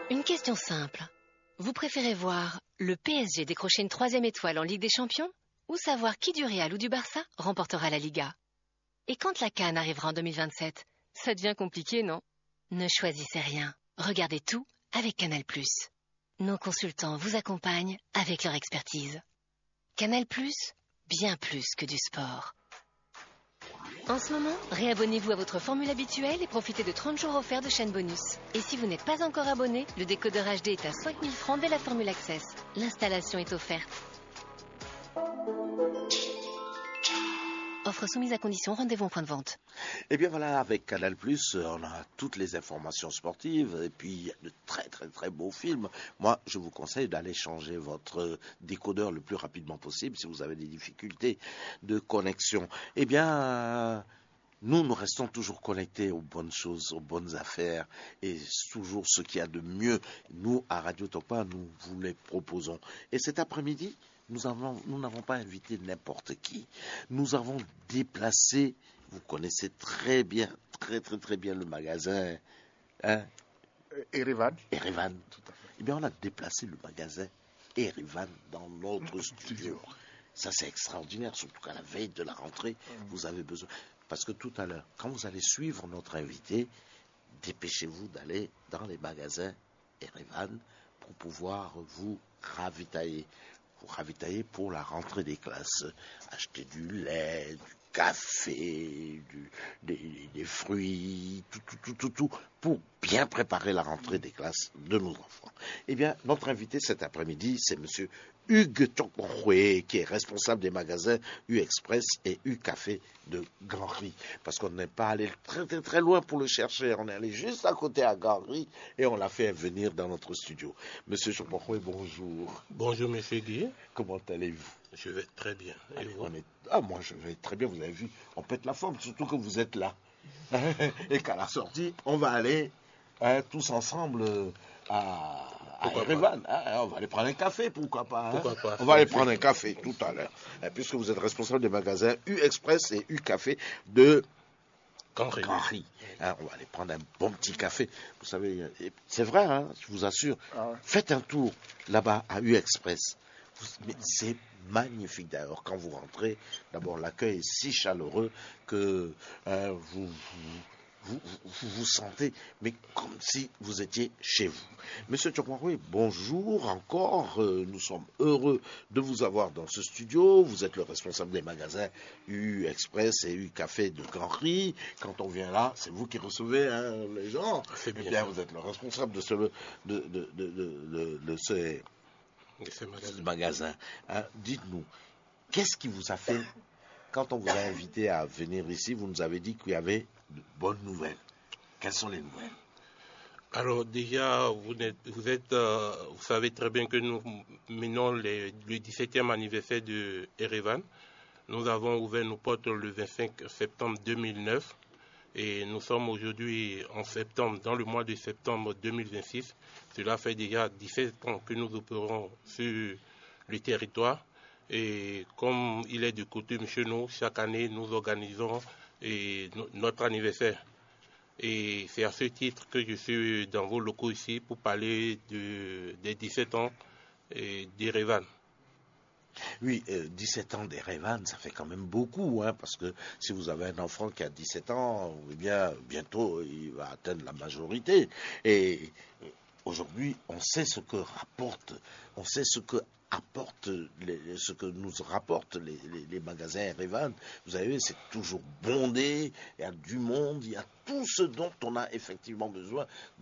Une question simple. Vous préférez voir le PSG décrocher une 3e étoile en Ligue des Champions ou savoir qui du Real ou du Barça remportera la Liga? Et quand la CAN arrivera en 2027, ça devient compliqué, non? Ne choisissez rien. Regardez tout avec Canal+. Nos consultants vous accompagnent avec leur expertise. Canal+, bien plus que du sport. En ce moment, réabonnez-vous à votre formule habituelle et profitez de 30 jours offerts de chaîne bonus. Et si vous n'êtes pas encore abonné, le décodeur HD est à 5 000 francs dès la formule Access. L'installation est offerte. Offre soumise à condition, rendez-vous en point de vente. Et bien voilà, avec Canal+, on a toutes les informations sportives et puis il y a de très très très beaux films. Moi, je vous conseille d'aller changer votre décodeur le plus rapidement possible si vous avez des difficultés de connexion. Eh bien, nous restons toujours connectés aux bonnes choses, aux bonnes affaires et toujours ce qu'il y a de mieux. Nous, à Radio Topa, nous vous les proposons. Et cet après-midi, nous n'avons pas invité n'importe qui. Nous avons déplacé, vous connaissez très bien, très bien le magasin, hein? Erevan. Erevan, tout à fait. Eh bien, on a déplacé le magasin Erevan dans notre studio. Ça, c'est extraordinaire, surtout qu'à la veille de la rentrée, vous avez besoin. Parce que tout à l'heure, quand vous allez suivre notre invité, dépêchez-vous d'aller dans les magasins Erevan pour pouvoir vous ravitailler. Vous ravitailler pour la rentrée des classes. Acheter du lait, du café, des fruits, tout, pour bien préparer la rentrée des classes de nos enfants. Eh bien, notre invité cet après-midi, c'est monsieur Hugues Tchokroué, qui est responsable des magasins U-Express et U-Café de Ganry. Parce qu'on n'est pas allé très loin pour le chercher. On est allé juste à côté à Ganry et on l'a fait venir dans notre studio. Monsieur Tchokroué, bonjour. Bonjour, monsieur Guy. Comment allez-vous? Je vais très bien. Et vous? Moi, je vais très bien. Vous avez vu, on pète la forme, surtout que vous êtes là. Et qu'à la sortie, on va aller tous ensemble à Erevan. On va aller prendre un café, pourquoi pas. Pourquoi pas? On va aller prendre un café tout à l'heure. Puisque vous êtes responsable des magasins U-Express et U-Café de Ganry. On va aller prendre un bon petit café. Vous savez, c'est vrai, je vous assure. Faites un tour là-bas à U-Express. Mais c'est magnifique d'ailleurs. Quand vous rentrez, d'abord l'accueil est si chaleureux que vous sentez, mais comme si vous étiez chez vous. Monsieur Tchokroué, bonjour encore. Nous sommes heureux de vous avoir dans ce studio. Vous êtes le responsable des magasins U-Express et U-Café de Ganry. Quand on vient là, c'est vous qui recevez les gens. C'est bien. Eh bien, vous êtes le responsable de ces magasins. Dites-nous, qu'est-ce qui vous a fait, quand on vous a invité à venir ici, vous nous avez dit qu'il y avait de bonnes nouvelles. Quelles sont les nouvelles? Alors déjà, vous savez très bien que nous menons le 17e anniversaire de Erevan. Nous avons ouvert nos portes le 25 septembre 2009 et nous sommes aujourd'hui en septembre, dans le mois de septembre 2026. Cela fait déjà 17 ans que nous opérons sur le territoire. Et comme il est de coutume chez nous, chaque année nous organisons notre anniversaire. Et c'est à ce titre que je suis dans vos locaux ici pour parler des 17 ans d'Erevan. Oui, 17 ans d'Erevan, ça fait quand même beaucoup, parce que si vous avez un enfant qui a 17 ans, eh bien, bientôt, il va atteindre la majorité. Et aujourd'hui, on sait ce que rapporte, ce que nous rapportent les magasins Erevan. Vous savez, c'est toujours bondé, il y a du monde, il y a tout ce dont on a effectivement besoin